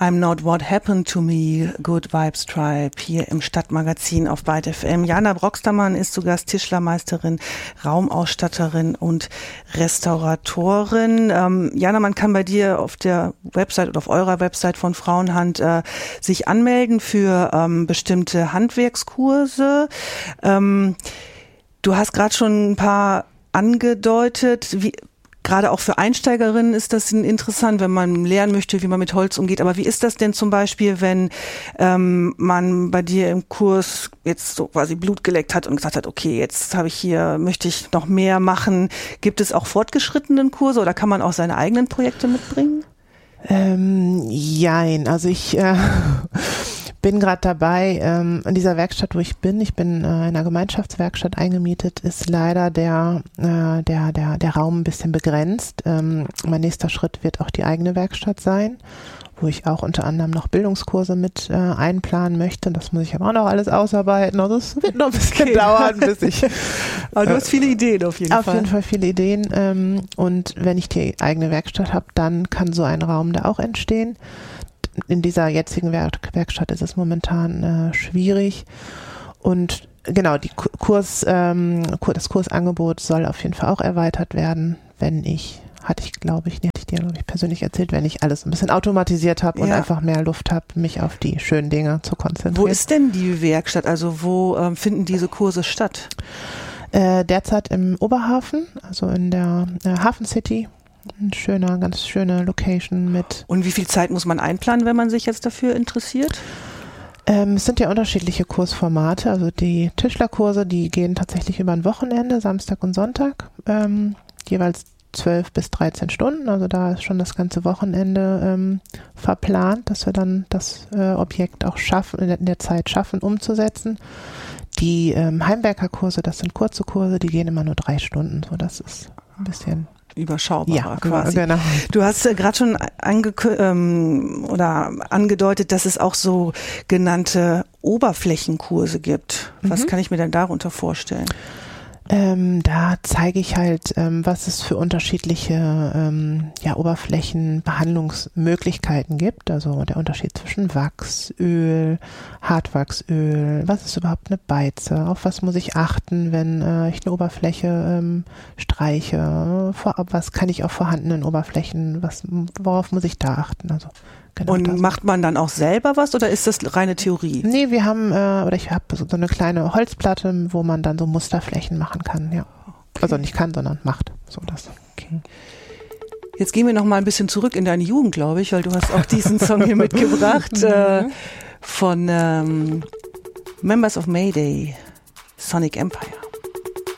I'm Not What Happened to Me, Good Vibes Tribe, hier im Stadtmagazin auf Byte FM. Jana Broxtermann ist zu Gast, Tischlermeisterin, Raumausstatterin und Restauratorin. Jana, man kann bei dir auf der Website oder auf eurer Website von Frauenhand sich anmelden für bestimmte Handwerkskurse. Du hast gerade schon ein paar angedeutet, gerade auch für Einsteigerinnen ist das interessant, wenn man lernen möchte, wie man mit Holz umgeht. Aber wie ist das denn zum Beispiel, wenn man bei dir im Kurs jetzt so quasi Blut geleckt hat und gesagt hat, okay, jetzt möchte ich noch mehr machen. Gibt es auch fortgeschrittenen Kurse oder kann man auch seine eigenen Projekte mitbringen? Jein, also ich bin gerade dabei, in dieser Werkstatt, wo ich bin in einer Gemeinschaftswerkstatt eingemietet, ist leider der Raum ein bisschen begrenzt. Mein nächster Schritt wird auch die eigene Werkstatt sein, wo ich auch unter anderem noch Bildungskurse mit einplanen möchte. Das muss ich aber auch noch alles ausarbeiten. Also es wird noch ein bisschen dauern, bis ich... Aber du hast viele Ideen auf jeden Fall. Auf jeden Fall viele Ideen. Und wenn ich die eigene Werkstatt habe, dann kann so ein Raum da auch entstehen. In dieser jetzigen Werkstatt ist es momentan schwierig. Und genau, das Kursangebot soll auf jeden Fall auch erweitert werden, hatte ich dir persönlich erzählt, wenn ich alles ein bisschen automatisiert habe und einfach mehr Luft habe, mich auf die schönen Dinge zu konzentrieren. Wo ist denn die Werkstatt? Also wo finden diese Kurse statt? Derzeit im Oberhafen, also in der Hafen City. Eine ganz schöne Location mit. Und wie viel Zeit muss man einplanen, wenn man sich jetzt dafür interessiert? Es sind ja unterschiedliche Kursformate. Also die Tischlerkurse, die gehen tatsächlich über ein Wochenende, Samstag und Sonntag, jeweils 12 bis 13 Stunden. Also da ist schon das ganze Wochenende verplant, dass wir dann das Objekt auch in der Zeit schaffen, umzusetzen. Die Heimwerkerkurse, das sind kurze Kurse, die gehen immer nur 3 Stunden. So, das ist ein bisschen überschaubarer quasi. Genau. Du hast gerade schon angedeutet, dass es auch so genannte Oberflächenkurse gibt. Was kann ich mir denn darunter vorstellen? Da zeige ich halt, was es für unterschiedliche Oberflächenbehandlungsmöglichkeiten gibt. Also der Unterschied zwischen Wachsöl, Hartwachsöl, was ist überhaupt eine Beize, auf was muss ich achten, wenn ich eine Oberfläche streiche, was kann ich auf vorhandenen Oberflächen, worauf muss ich da achten? Also genau. Und macht man dann auch selber was oder ist das reine Theorie? Nee, ich habe so eine kleine Holzplatte, wo man dann so Musterflächen machen kann, ja. Okay. Also nicht kann, sondern macht. So das. Okay. Jetzt gehen wir noch mal ein bisschen zurück in deine Jugend, glaube ich, weil du hast auch diesen Song hier mitgebracht von Members of Mayday, Sonic Empire.